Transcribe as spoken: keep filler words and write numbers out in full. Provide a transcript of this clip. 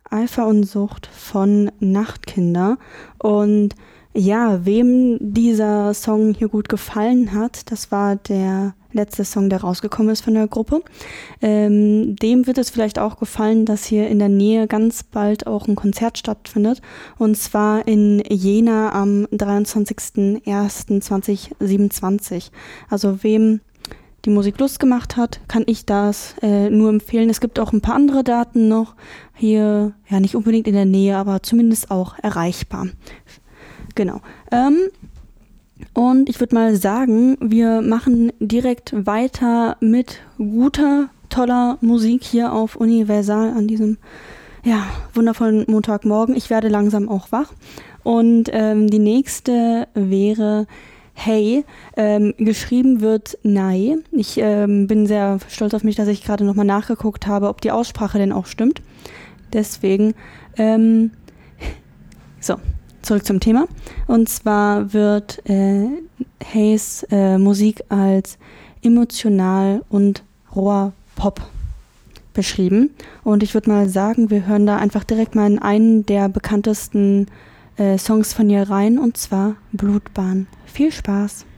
Eifer und Sucht von Nachtkinder. Und ja, wem dieser Song hier gut gefallen hat, das war der letzte Song, der rausgekommen ist von der Gruppe. Ähm, dem wird es vielleicht auch gefallen, dass hier in der Nähe ganz bald auch ein Konzert stattfindet. Und zwar in Jena am dreiundzwanzigsten ersten zweitausendsiebenundzwanzig. Also wem die Musik Lust gemacht hat, kann ich das äh, nur empfehlen. Es gibt auch ein paar andere Daten noch hier, ja nicht unbedingt in der Nähe, aber zumindest auch erreichbar. Genau. Ähm, und ich würde mal sagen, wir machen direkt weiter mit guter, toller Musik hier auf Universal an diesem ja, wundervollen Montagmorgen. Ich werde langsam auch wach. Und ähm, die nächste wäre Hey, ähm, geschrieben wird Nei. Ich ähm, bin sehr stolz auf mich, dass ich gerade nochmal nachgeguckt habe, ob die Aussprache denn auch stimmt. Deswegen, ähm, so, zurück zum Thema. Und zwar wird äh, Heys äh, Musik als emotional und roher Pop beschrieben. Und ich würde mal sagen, wir hören da einfach direkt mal in einen der bekanntesten äh, Songs von ihr rein, und zwar Blutbahn. Viel Spaß!